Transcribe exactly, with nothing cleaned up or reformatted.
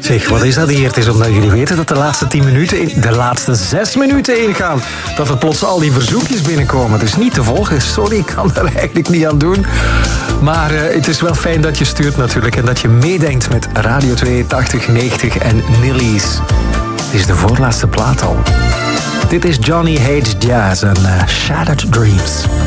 Zeg, wat is dat hier? Het is omdat jullie weten dat de laatste tien minuten, in, de laatste zes minuten ingaan. Dat er plots al die verzoekjes binnenkomen. Het is niet te volgen. Sorry, ik kan er eigenlijk niet aan doen. Maar uh, het is wel fijn dat je stuurt natuurlijk. En dat je meedenkt met Radio twee, tachtig, negentig en Nillies. Dit is de voorlaatste plaat al. Dit is Johnny Hates Jazz en uh, Shattered Dreams.